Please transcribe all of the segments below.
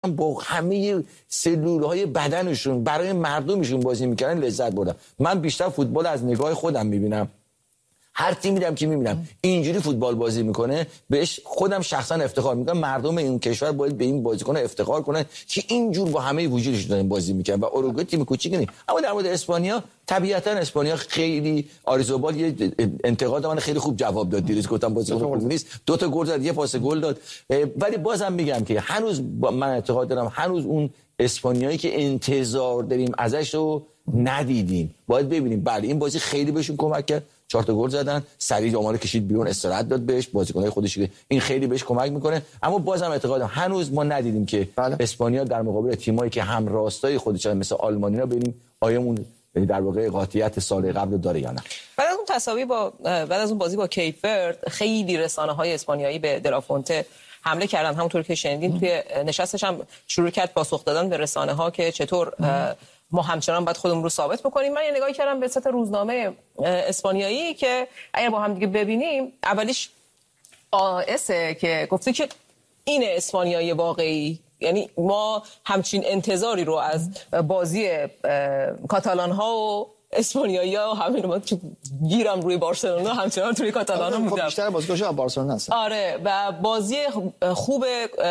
با همه سلولهای بدنشون برای مردمشون بازی میکردن لذت بردم. من بیشتر فوتبال از نگاه خودم میبینم. هر تیم میدم که میبینم اینجوری فوتبال بازی میکنه بهش خودم شخصا افتخار میکنم. مردم این کشور باید به این بازیکن افتخار کنن که اینجور با همه وجودش دارن بازی میکنن و اوروگوئه تیم کوچیکی نیست. اما در مورد اسپانیا طبیعتا اسپانیا خیلی آریزوبال یه انتقاد من خیلی خوب جواب داد دیروز. گفتم بازیکن خوب نیست، 2 تا گل زد، 1 پاس گل داد، ولی بازم میگم که هنوز من اعتقاد دارم هنوز اون اسپانیایی که انتظار داریم ازش رو ندیدیم. باید ببینیم. بله این بازی خیلی بهشون کمک کرد، 4 تا گل زدن، سریع آمار کشید بیرون، استراحت داد بهش، بازیکن‌های خودش این خیلی بهش کمک میکنه. اما بازم اعتقادم هنوز ما ندیدیم که اسپانیا در مقابل تیمایی که هم راستای خودشون مثل آلمانیا ببینیم آیا اون در واقع قاطعیت سال قبل داره یا نه. بعد از اون تساوی بعد از اون بازی با کیپ ورد خیلی رسانه‌های اسپانیایی به درافونته حمله کردن. همونطور که شنیدین توی نشستش هم شروع کرد پاسخ دادن به رسانه‌ها که چطور ما همچنان باید خودمون رو ثابت بکنیم. من یه نگاهی کردم به ست روزنامه اسپانیایی که اگر با هم دیگه ببینیم، اولیش آسه که گفته که این اسپانیایی واقعی، یعنی ما همچین انتظاری رو از بازی کاتالان ها و اسپانیایی ها و همین ما گیرم روی بارسلونا همچنان توی کاتالان ها میدم. بیشتر بازیکن‌ها بارسلونا هستن. آره و بازی خوب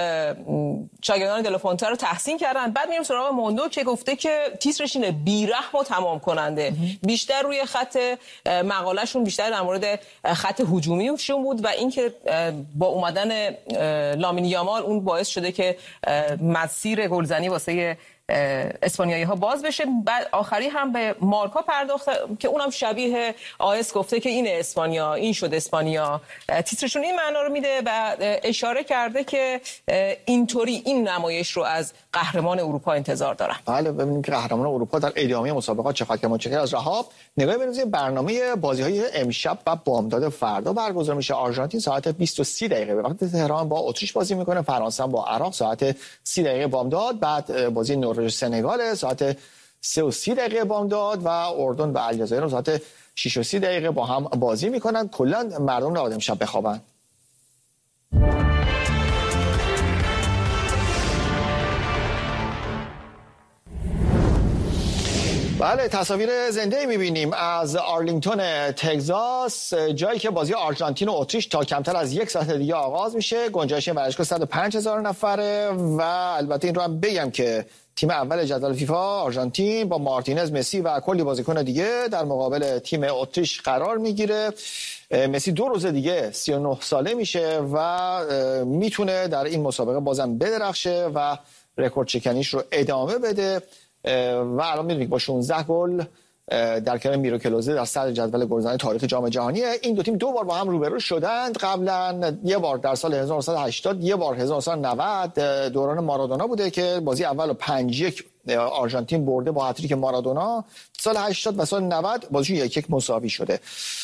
شاگردان دلافونته رو تحسین کردن. بعد میریم سراغ موندو که گفته که تیترش اینه بیرحم و تمام کننده. بیشتر روی خط مقالهشون بیشتر در مورد خط هجومیشون بود و اینکه با اومدن لامین یامال اون باعث شده که مسیر گلزنی واسه اسپانیایی ها باز بشه. بعد آخری هم به مارکا پرداخت که اونم شبیه آیس گفته که این اسپانیا، این شد اسپانیا. تیترشون این معنا رو میده و اشاره کرده که اینطوری این نمایش رو از قهرمان اروپا انتظار دارن. بله ببینیم که قهرمان اروپا در ادامه مسابقات چقدر متشکر از رهاب. نگاه بندازیم برنامه بازی‌های امشب و بامداد فردا برگزار میشه. آرژانتین ساعت 20:30 به وقت تهران با اتریش بازی میکنه. فرانسه با عراق ساعت 30 بامداد. بعد بازی نروژ سنگال ساعت 3:30 بامداد و اردن و الجزایر ساعت 6:30 با هم بازی میکنن. کلا مردم نباید امشب بخوابن. بله تصاویر زنده میبینیم از آرلینگتون تگزاس، جایی که بازی آرژانتین و اتریش تا کمتر از 1 ساعت دیگه آغاز میشه. گنجایش ورزشگاه 105,000 نفره و البته این رو هم بگم که تیم اول جدول فیفا آرژانتین با مارتینز، مسی و کلی بازیکن دیگه در مقابل تیم اتریش قرار میگیره. مسی 2 روز دیگه 39 ساله میشه و میتونه در این مسابقه بازم بدرخشه و رکورد شکنیش رو ادامه بده و الان میدونید با 16 گل در کنار میرو کلوزه در صدر جدول گلزنی تاریخ جام جهانی. این دو تیم 2 بار با هم روبرو شدند. قبلا یه بار در سال 1980، یه بار 1990 دوران مارادونا بوده که بازی اول 5-1 آرژانتین برده با هتریک مارادونا. سال 80 و سال 90 بازی 1-1 مساوی شده.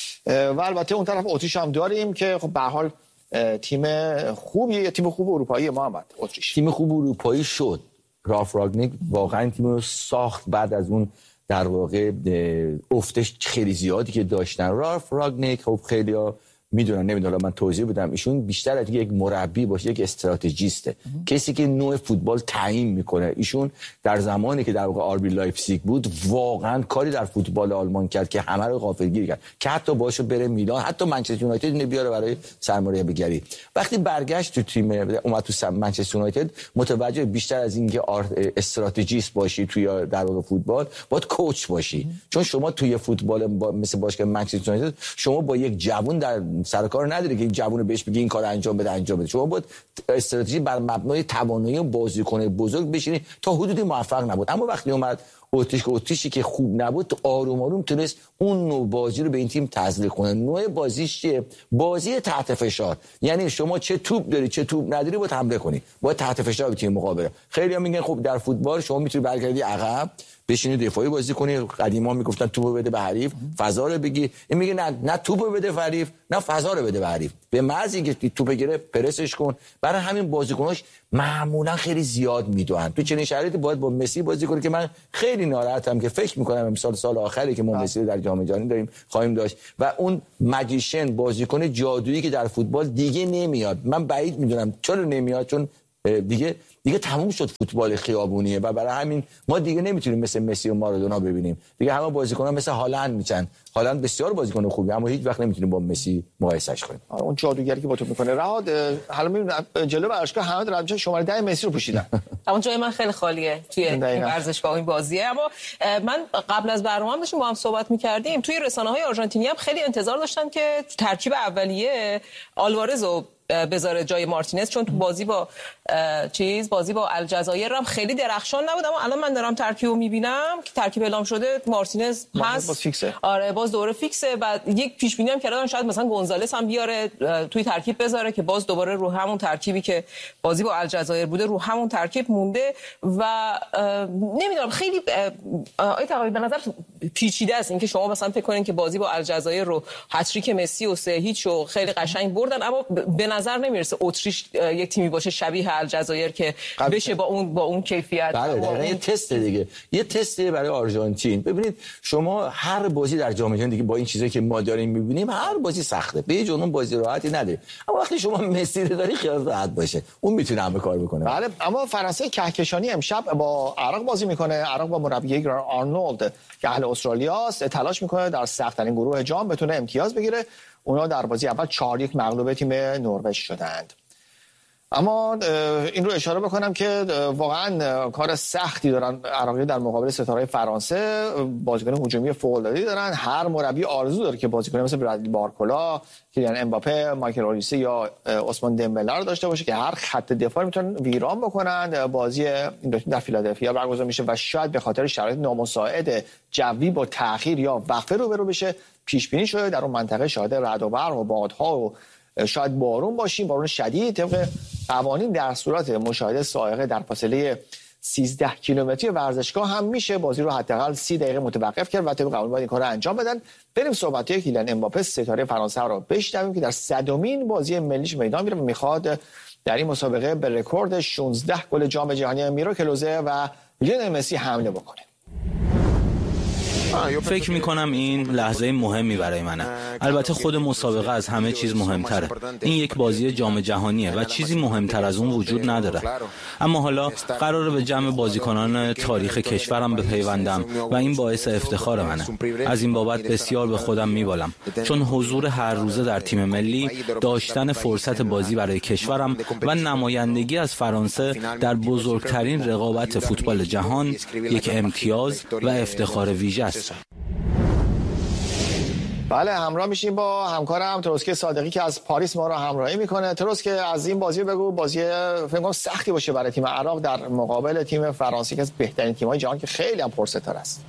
و البته اون طرف اتریش هم داریم که خب به هر حال تیم خوبیه، تیم خوب اروپایی. محمد اتریش تیم خوب اروپایی شد. رالف راگنیک واقعا تیم رو ساخت بعد از اون در واقع افتش خیلی زیادی که داشتن. رالف راگنیک خب خیلی‌ها میدونن، نمیدونم من توضیح بدم، ایشون بیشتر از یک مربی باشه یک استراتژیسته، کسی که نوع فوتبال تعیین میکنه. ایشون در زمانی که در واقع آربی لایپزیگ بود واقعا کاری در فوتبال آلمان کرد که همه رو غافلگیر کرد، که حتی باشه بره میلان، حتی منچستر یونایتد اینو بیاره برای سرمربیگری. وقتی برگشت تو تیم اومد تو منچستر یونایتد متوجه بیشتر از اینکه استراتژیست باشی توی در واقع فوتبال باید کوچ باشی. چون شما توی فوتبال مثل باشگاه منچستر یونایتد شما با یک جوون در سر کار نداره که این جوون بهش بگی این کارو انجام بده. شما باید استراتژی بر مبنای توانایی بازیکن بزرگ بشینی. تا حدودی موفق نبود، اما وقتی اومد اتریشی که خوب نبود آروم آروم تونست اون نوع بازی رو به این تیم تزریق کنه. نوع بازیش چیه؟ بازی تحت فشار. یعنی شما چه توپ داری چه توپ نداری باید حمله کنی، باید تحت فشار به تیم مقابل. خیلی‌ها میگن خب در فوتبال شما میتونی برگردی عقب بشینی دفاعی بازی کنی. قدیما میگفتن توپو بده به حریف فضا رو بگی. این میگه نه توپو بده به حریف، نه فضا رو بده به حریف. به محض اینکه توپ گرفت پرسش کن. برای همین بازیکناش معمولا خیلی زیاد میدوئن. تو چنین شرایطی باید با مسی بازی کنی که من خیلی ناراحتم که فکر میکنم امسال سال آخری که ما مسی در جام جهانی داریم خواهیم داشت و اون ماجیشن بازیکن جادویی که در فوتبال دیگه نمیاد. من بعید میدونم چرا نمیاد، چون دیگه دیگه تموم شد فوتبال خیابونیه و برای همین ما دیگه نمیتونیم مثل مسی و مارادونا ببینیم. دیگه همه بازیکن‌ها مثل هالند میشن. هالند بسیار بازیکن خوبی اما هیچ وقت نمیتونیم با مسی مقایسش کنیم. اون جادوگری که با تو میکنه. رهاد حالا میبینم جلو ورزشگاه حمد رضا شماره 10 مسی رو پوشیدن. اون جای من خیلی خالیه توی این ورزشگاه این بازیه. اما من قبل از برنامه داشتیم با هم صحبت می‌کردیم، توی رسانه‌های آرژانتینی هم خیلی انتظار داشتن که ترکیب اولیه آلوارزو بذاره جای مارتینز، چون تو بازی با الجزایر هم خیلی درخشان نبود. اما الان من دارم ترکیبو میبینم که ترکیب اعلام شده، مارتینز هست، باز فیکسه. آره باز دوره فیکسه. بعد یک پیش بینی هم کردن شاید مثلا گونزالس هم بیاره توی ترکیب بذاره که باز دوباره رو همون ترکیبی که بازی با الجزایر بوده رو همون ترکیب مونده و نمیدونم خیلی تقریبا به نظر پیچیده است اینکه شما مثلا فکر کنین که بازی با الجزایر رو هتریک مسی و 3-0 رو خیلی قشنگ بردن، اما به نظر نمیرسه اتریش یک تیمی باشه شبیه الجزایر که بشه با اون کیفیت. بله یه تست دیگه، یه تست برای آرژانتین. ببینید شما هر بازی در جام جهانی دیگه با این چیزایی که ما داریم می‌بینیم هر بازی سخته، به جز اون بازی راحتی نداره. اما وقتی شما مسی رو داری خیال راحت باشه، اون میتونه همه کار بکنه. بله اما فرانسه کهکشانی امشب با عراق بازی میکنه. عراق با مربی آرنولد که اهل استرالیاست تلاش میکنه در سخت‌ترین گروه جام بتونه امتیاز بگیره. اونا در بازی اول 4-1 مغلوب تیم نروژ شدند. اما این رو اشاره بکنم که واقعا کار سختی دارن عراقی در مقابل ستاره فرانسه. بازیکن هجومی فوق‌العاده‌ای دارن. هر مربی آرزو داره که بازیکن مثل برادلی بارکولا، کیلیان امباپه، مایکل اولیسه یا عثمان دمبله رو داشته باشه که هر خط دفاعی میتونن ویران بکنن. بازی این در فیلادلفیا برگزار میشه و شاید به خاطر شرایط نامساعد جوی با تأخیر یا وقفه روبرو بشه. پیش بینی شده در اون منطقه شاهد رعد و برق و بادها و شاید بارون باشیم، بارون شدید. طبق قوانین در صورت مشاهده صاعقه در فاصله 13 کیلومتری ورزشگاه هم میشه بازی رو حداقل 30 دقیقه متوقف کرد و طبق قانون باید این کارو انجام بدن. بریم صحبت‌های کیلیان امباپه ستاره فرانسه رو بشنویم که در 100مین بازی ملیش میدان میره و میخواد در این مسابقه به رکورد 16 گل جام جهانی میراکلوزه و لیونل مسی حمله بکنه. فکر میکنم این لحظه مهمی برای منه. البته خود مسابقه از همه چیز مهمتره. این یک بازی جام جهانیه و چیزی مهمتر از اون وجود نداره. اما حالا قراره به جمع بازیکنان تاریخ کشورم بپیوندم و این باعث افتخار منه. از این بابت بسیار به خودم میبالم، چون حضور هر روزه در تیم ملی، داشتن فرصت بازی برای کشورم و نمایندگی از فرانسه در بزرگترین رقابت فوتبال جهان یک امتیاز و افتخار ویژه است. بله همراه میشیم با همکارم تروسکه صادقی که از پاریس ما رو همراهی میکنه. تروسکه از این بازی بگو، بازی فکر کنم سختی باشه برای تیم عراق در مقابل تیم فرانسه که از بهترین تیم‌های جهان که خیلی هم پرستاره است.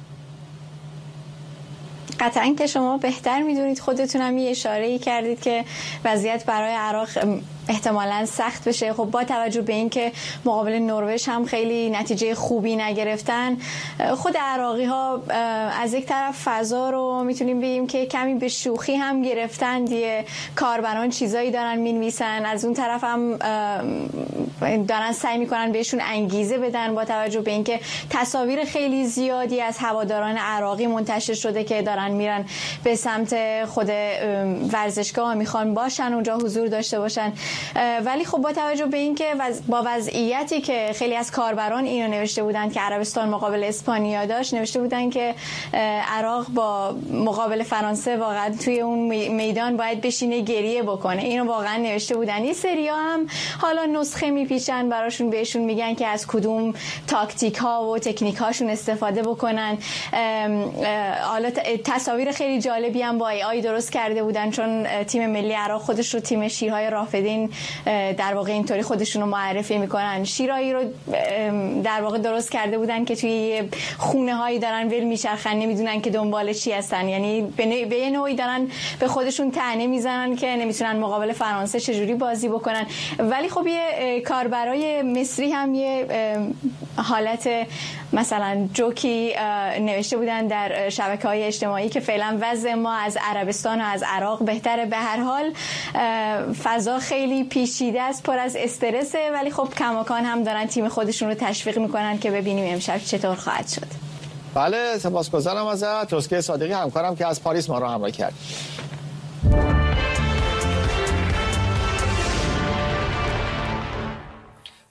قطعاً که شما بهتر میدونید، خودتونم یه اشاره‌ای کردید که وضعیت برای عراق احتمالاً سخت بشه. خب با توجه به اینکه مقابل نروژ هم خیلی نتیجه خوبی نگرفتن، خود عراقی ها از یک طرف فضا رو میتونیم بگیم که کمی به شوخی هم گرفتن دیگه، کاربران چیزایی دارن مینویسن، از اون طرف هم دارن سعی میکنن بهشون انگیزه بدن با توجه به اینکه تصاویر خیلی زیادی از هواداران عراقی منتشر شده که دارن میرن به سمت خود ورزشگاه، میخوان باشن اونجا، حضور داشته باشن. ولی خب با توجه به اینکه با وضعیتی که خیلی از کاربران اینو نوشته بودن که عربستان مقابل اسپانیا داشت، نوشته بودن که عراق با مقابل فرانسه واقعا توی اون میدان باید بشینه گریه بکنه. اینو واقعا نوشته بودن. این سریا هم حالا نسخه میپیچن براشون، بهشون میگن که از کدوم تاکتیک ها و تکنیک هاشون استفاده بکنن. حالا تصاویر خیلی جالبی هم با AI درست کرده بودن، چون تیم ملی عراق خودش رو تیم شیرهای رافدین در واقع اینطوری خودشون رو معرفی میکنن. شیرایی رو در واقع درست کرده بودن که توی خونه هایی دارن ول میچرخن، نمیدونن که دنبال چی هستن، یعنی به یه نوعی دارن به خودشون طعنه میزنن که نمیتونن مقابل فرانسه چجوری بازی بکنن. ولی خب یه کاربرای مصری هم یه حالت مثلا جوکی نوشته بودن در شبکه‌های اجتماعی که فعلا وضع ما از عربستان و از عراق بهتره. به هر حال فضا خیلی پیچیده است، پر از استرسه، ولی خب کماکان هم دارن تیم خودشون رو تشویق میکنن که ببینیم امشب چطور خواهد شد. بله سپاسگزارم ازت تروسکه صادقی همکارم که از پاریس ما رو همراهی کرد.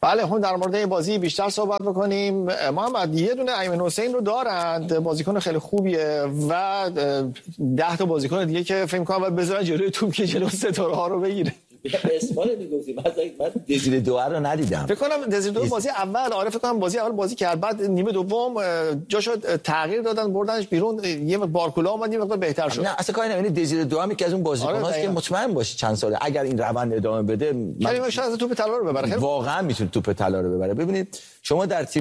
بله هم در مورد این بازی بیشتر صحبت بکنیم. محمد یه دونه ایمن حسین رو دارند، بازیکن خیلی خوبیه و 10 تا بازیکن دیگه که فکر می‌کنم باید بذارن جلوی توپ که جلوی ستاره ها رو بگیره. اسمال میگفتیم من دزیر دو رو ندیدم. فکر کنم دزیر دو بازی اول فکر کنم بازی اول بازی کرد، بعد نیمه دوم جاشو تغییر دادن بردنش بیرون، یه بارکولا اومد یه مقدار بهتر شد. نه اصلا کاری نمی‌کنه. دزیر دو هم یکی از اون بازیکناست که مطمئن باشی چند ساله اگر این روند ادامه بده خیلی شاید توپ طلا رو ببره. واقعا میتونه توپ طلا رو ببره. ببینید شما در تیم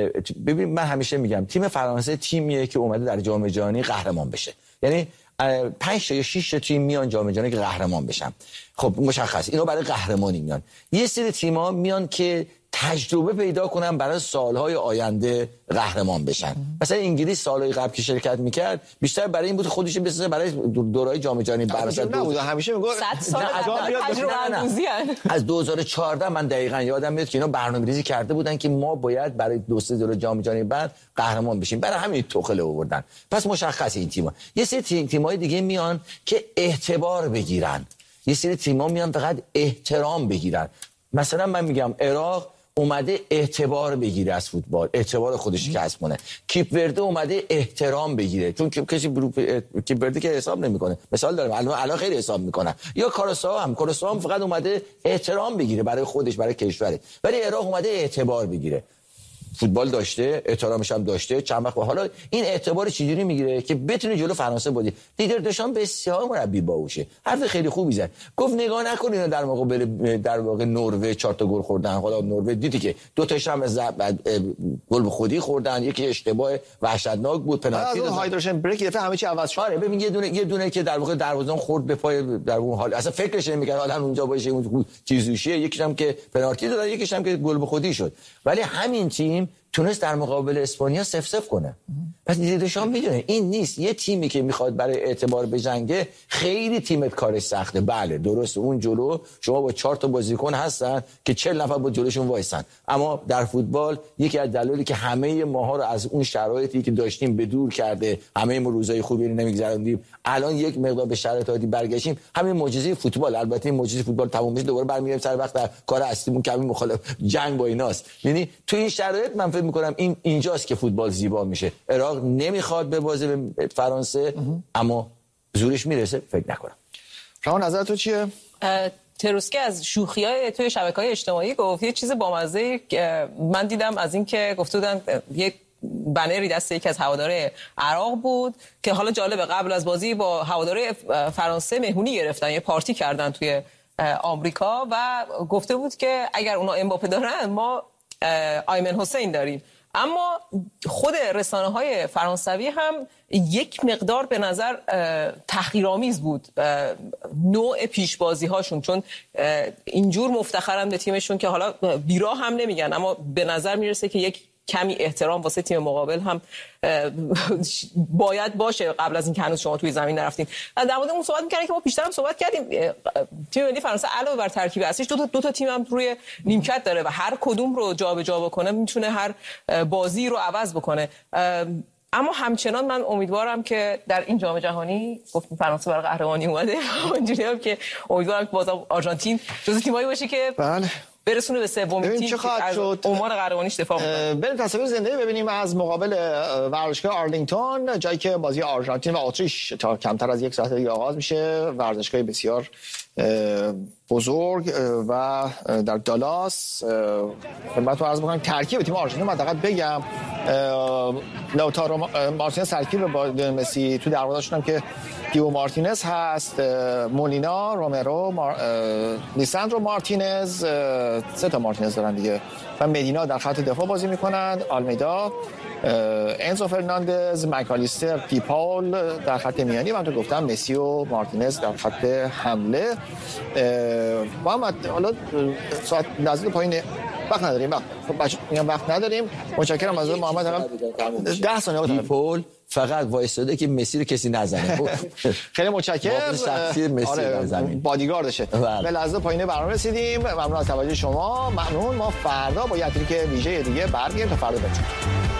من همیشه میگم تیم فرانسه تیمیه که اومده در جام جهانی قهرمان بشه. یعنی 5 یا 6 تا تیم میان جام جهانی که قهرمان بشن. خب مشخص اینا برای قهرمانی میان. یه سری تیم‌ها میان که تجربه پیدا کنن برای سالهای آینده قهرمان بشن. مثلا انگلیس سالهای قبل که شرکت میکرد بیشتر برای این بود خودش بسازه برای دورهای جام جهانی برگزار نبود. همیشه میگه 100 سال تجربه از 2014 من دقیقاً یادم میاد که اینا برنامه‌ریزی کرده بودن که ما باید برای 2-3 دور جام جهانی بعد قهرمان بشیم. برای همین توخل آوردن. پس مشخصه این تیم‌ها. یه سری تیم‌های دیگه میان که اعتبار بگیرن. یه سری تیم‌ها میان فقط احترام بگیرن. مثلا من میگم عراق اومده اعتبار بگیره از فوتبال، اعتبار خودش کسب کنه. کیپ ورده اومده احترام بگیره، چون کسی کیپ ورده که حساب نمیکنه. مثال دارم الان خیلی حساب میکنن. یا کاراساو هم فقط اومده احترام بگیره برای خودش، برای کشورش. ولی عراق اومده اعتبار بگیره. فوتبال داشته، احترامش هم داشته چند وقت. حالا این اعتبار چجوری میگیره که بتونه جلو فرانسه بازی. دیدر دشان بسیار مربی باهوشه. حرف خیلی خوبی زد. گفت نگاه نکنید در واقع نروژ 4 تا گل خوردن. حالا نروژ دیدی که 2 تاش هم گل به خودی خوردن، یکی اشتباه وحشتناک بود، پنالتی داد. هایدروژن بریک دفعه همه چی عوض شد. آره ببین یه دونه که در واقع دروازه‌بان خورد به پای در اون حال اصلا فکرش نمی‌کرد حالا اونجا باشه اون چیزوشیه، یکیش هم که پنالتی داد، یکیش هم که گل به خودی شد. ولی همین تیم تونست در مقابل اسپانیا 0-0 کنه. پس دیدشان میدونه این نیست. یه تیمی که میخواد برای اعتبار بجنگه خیلی تیمت کارش سخته. بله درسته اون جلو شما با 4 تا بازیکن هستن که 40 نفر با جلوشون وایسن، اما در فوتبال یکی از دلایلی که همه ماها رو از اون شرایطی که داشتیم به دور کرده، همه ما روزای خوبی رو نمیگذروندیم، الان یک مقدار به شرایط عادی برگشتیم، همین معجزه فوتبال. البته این معجزه فوتبال تموم میشه دوباره برمیگردیم سر وقت در کار اصلیمون که همین مخالف جنگ با ایناست. یعنی تو این شرایط من فکر می‌کنم اینجاست که فوتبال زیبا میشه. عراق نمیخواد به بازی به فرانسه اما زورش میرسه فکر نکنم. شما نظر تو چیه؟ تروسکی از شوخی‌های توی شبکه‌های اجتماعی گفت یه چیز بامزه من دیدم از این که گفته بودن یک بنری دست یکی از هواداره عراق بود که حالا جالبه قبل از بازی با هواداره فرانسه مهمونی گرفتن، یه پارتی کردن توی آمریکا و گفته بود که اگر اونا امباپه دارن ما ایمن حسین داریم. اما خود رسانه‌های فرانسوی هم یک مقدار به نظر تحقیرآمیز بود نوع پیشبازی هاشون، چون اینجور مفتخرن به تیمشون که حالا بیراه هم نمیگن، اما به نظر میرسه که یک کمی احترام واسه تیم مقابل هم باید باشه قبل از این که هنوز شما توی زمین نرفتین. در مورد اون صحبت می‌کردیم که ما پیشتر هم صحبت کردیم تیم ملی فرانسه علاوه بر ترکیب اصلیش دو تا تیم هم روی نیمکت داره و هر کدوم رو جابجا بکنه میتونه هر بازی رو عوض بکنه. اما همچنان من امیدوارم که در این جام جهانی گفتیم فرانسه برای قهرمانی اومده، اونجوری هم که امیدوارم که بازم آرژانتین جزو تیمایی باشه که بله برسونه به سومین تیم که از عنوان قهرمانیش دفاع کنه. بریم تصاویر زنده ببینیم از مقابل ورزشگاه آرلینگتون، جایی که بازی آرژانتین و اتریش تا کمتر از 1 ساعت دیگه آغاز میشه. ورزشگاه بسیار بزرگ و در دالاس. خدمتتون عرض می‌کنم ترکیب تیم آرژانتین حداقل بگم لوتارو مارتینز ترکیب با مسی، تو دروازه‌شون هم که دیو مارتینز هست، مولینا، رومرو، لیساندرو مارتینز، 3 تا مارتینز دارن دیگه، و مدینا در خط دفاع بازی میکنن، آلمیدا، انزو فرناندز، مکالیستر، دیپاول در خط میانی، من تو گفتم مسی و مارتینز در خط حمله. محمد حالا ساعت نزدیک پایین وقت نداریم، وقت نداریم. متشکرم از محمد. 10 ثانیه دیپاول فقط وایساده که مسی رو کسی نزنه. خیلی متشکرم. شخصی مسی در زمین بادیگاردشه. به لحظه پایین برنامه رسیدیم. ممنون از توجه شما. ممنون. ما فردا با یه تریک ویژه دیگه برگردیم تا فردا بچم.